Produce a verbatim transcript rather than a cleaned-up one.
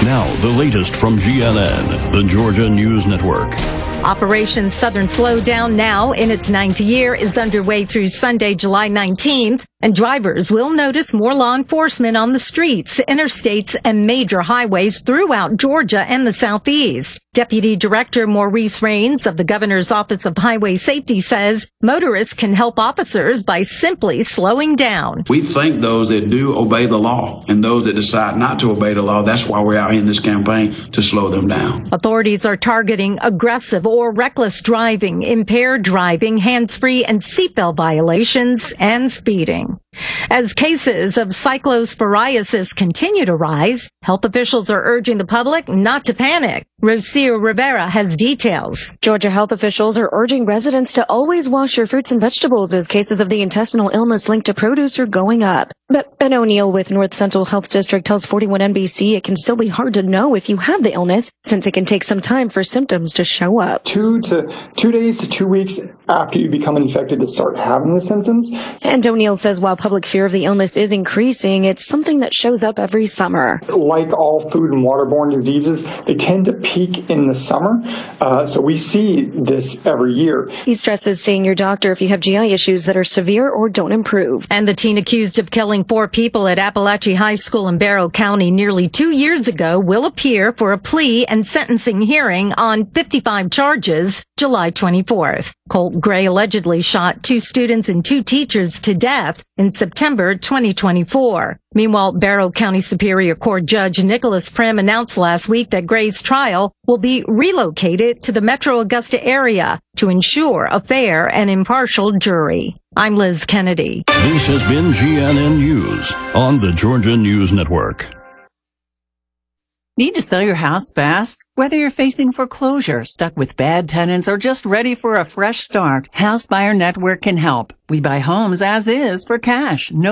Now, the latest from G N N, the Georgia News Network. Operation Southern Slowdown, now in its ninth year, is underway through Sunday, July nineteenth, and drivers will notice more law enforcement on the streets, interstates, and major highways throughout Georgia and the Southeast. Deputy Director Maurice Rains of the Governor's Office of Highway Safety says motorists can help officers by simply slowing down. We thank those that do obey the law and those that decide not to obey the law. That's why we're out in this campaign, to slow them down. Authorities are targeting aggressive or reckless driving, impaired driving, hands-free and seatbelt violations, and speeding. As cases of cyclosporiasis continue to rise, health officials are urging the public not to panic. Rocio Rivera has details. Georgia health officials are urging residents to always wash your fruits and vegetables as cases of the intestinal illness linked to produce are going up. But Ben O'Neill with North Central Health District tells forty-one N B C it can still be hard to know if you have the illness since it can take some time for symptoms to show up. Two to two days to two weeks after you become infected to start having the symptoms. And O'Neill says while public fear of the illness is increasing, it's something that shows up every summer. Like all food and waterborne diseases, they tend to peak in the summer. Uh, so we see this every year. He stresses seeing your doctor if you have G I issues that are severe or don't improve. And the teen accused of killing four people at Appalachia High School in Barrow County nearly two years ago will appear for a plea and sentencing hearing on fifty-five charges July twenty-fourth. Colt Gray allegedly shot two students and two teachers to death in September twenty twenty-four. Meanwhile, Barrow County Superior Court Judge Nicholas Prim announced last week that Gray's trial will be relocated to the Metro Augusta area to ensure a fair and impartial jury. I'm Liz Kennedy. This has been G N N News on the Georgia News Network. Need to sell your house fast? Whether you're facing foreclosure, stuck with bad tenants, or just ready for a fresh start, House Buyer Network can help. We buy homes as is for cash. No